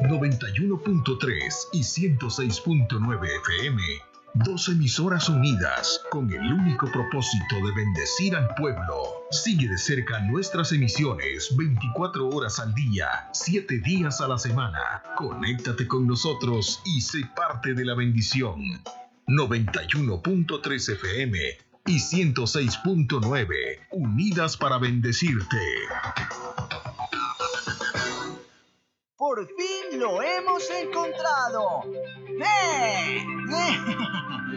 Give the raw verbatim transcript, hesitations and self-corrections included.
noventa y uno punto tres y ciento seis punto nueve F M. Dos emisoras unidas con el único propósito de bendecir al pueblo. Sigue de cerca nuestras emisiones veinticuatro horas al día, siete días a la semana. Conéctate con nosotros y sé parte de la bendición. noventa y uno punto tres F M y ciento seis punto nueve, unidas para bendecirte. Por fin lo hemos encontrado. ¡Eh! ¡Eh!